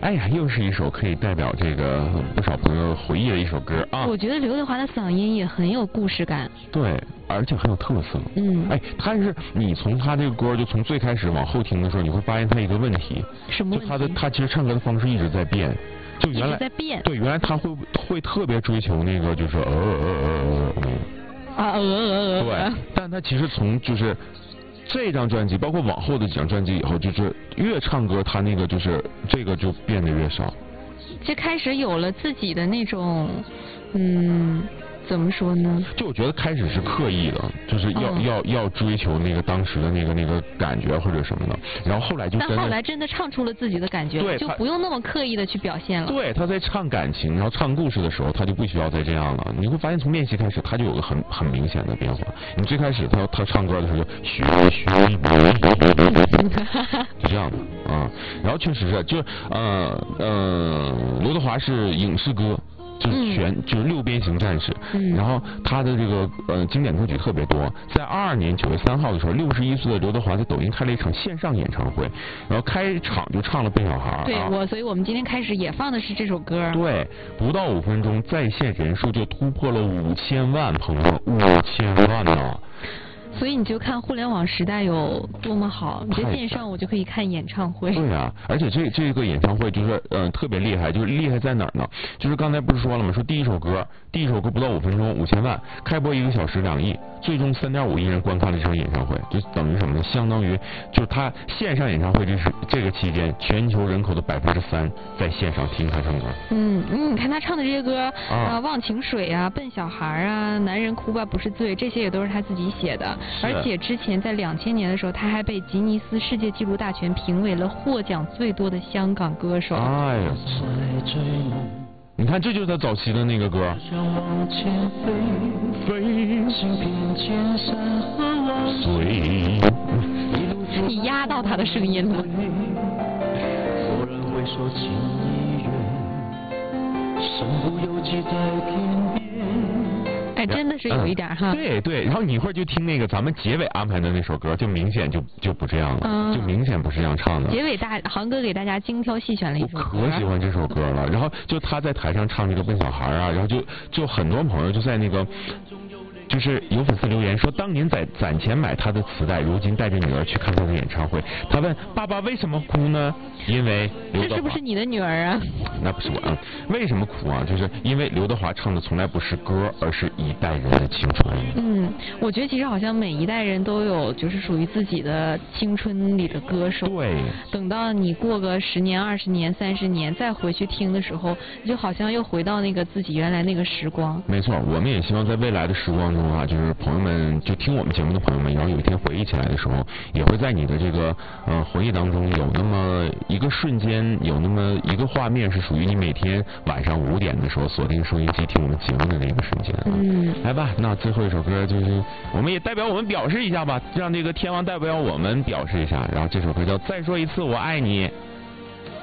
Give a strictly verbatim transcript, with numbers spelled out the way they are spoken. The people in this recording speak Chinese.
哎呀，又是一首可以代表这个不少朋友回忆的一首歌啊。 我觉得刘德华的嗓音也很有故事感。 对，而且很有特色。 嗯。 哎，但是你从他这个歌，就从最开始往后听的时候，你会发现他一个问题。 什么问题？ 就他的他其实唱歌的方式一直在变。就原来在变。 对，原来他会会特别追求那个就是呃呃呃呃呃啊呃呃呃。 对，但他其实从就是这张专辑，包括往后的几张专辑以后，就是越唱歌，他那个就是这个就变得越少。 这开始有了自己的那种，嗯。怎么说呢？ 就我觉得开始是刻意的，就是要、哦、要要追求那个当时的那个那个感觉或者什么的，然后后来就真的。 但后来真的唱出了自己的感觉， 对， 就不用那么刻意的去表现了。 对，他在唱感情，然后唱故事的时候，他就不需要再这样了。你会发现从练习开始，他就有个很很明显的变化。你最开始他他唱歌的时候就嘘嘘，就这样的啊。然后确实是，就呃呃，刘德华是影视歌。就是全、嗯、就是六边形战士、 嗯， 然后他的这个呃经典歌曲特别多。在二二年九月三号的时候，六十一岁的刘德华在抖音开了一场线上演唱会，然后开场就唱了《笨小孩》。 对， 啊、 我，所以我们今天开始也放的是这首歌。 对，不到五分钟，在线人数就突破了五千万，朋友，五千万呢。 所以你就看互联网时代有多么好，你在线上我就可以看演唱会。 对啊，而且这这个演唱会就是嗯、呃、特别厉害，就是厉害在哪儿呢？就是刚才不是说了吗？说第一首歌，第一首歌不到五分钟五千万，开播一个小时两亿，最终三点五亿人观看了这场演唱会，就等于什么呢？相当于就是他线上演唱会这是这个期间全球人口的百分之三在线上听他唱歌。 嗯嗯，你看他唱的这些歌啊， 啊忘情水啊，笨小孩啊，男人哭吧不是罪，这些也都是他自己写的。而且之前在两千年的时候，他还被吉尼斯世界纪录大全评为了获奖最多的香港歌手。 哎呀，你看这就是他早期的那个歌。 你压到他的声音了。哎，真的是有一点哈、 嗯。对对，然后你一会儿就听那个咱们结尾安排的那首歌，就明显就就不这样了、嗯，就明显不是这样唱的。 结尾大航哥给大家精挑细选了一首歌， 我可喜欢这首歌了。然后就他在台上唱这个笨小孩啊，然后就就很多朋友就在那个。就是有粉丝留言说，当年在攒钱买他的磁带，如今带着女儿去看他的演唱会。他问爸爸为什么哭呢？因为刘德华。 这是不是你的女儿啊？ 那不是我啊。为什么哭啊？就是因为刘德华唱的从来不是歌，而是一代人的青春。 嗯，我觉得其实好像每一代人都有就是属于自己的青春里的歌手。 对。 等到你过个十年、二十年、三十年，再回去听的时候，就好像又回到那个自己原来那个时光。 没错，我们也希望在未来的时光中啊，就是朋友们就听我们节目的朋友们，然后有一天回忆起来的时候，也会在你的这个呃回忆当中有那么一个瞬间，有那么一个画面是属于你每天晚上五点的时候锁定收音机听我们节目的那个瞬间啊。 嗯。 来吧，那最后一首歌就是我们也代表我们表示一下吧，让这个天王代表我们表示一下，然后这首歌叫《再说一次我爱你》。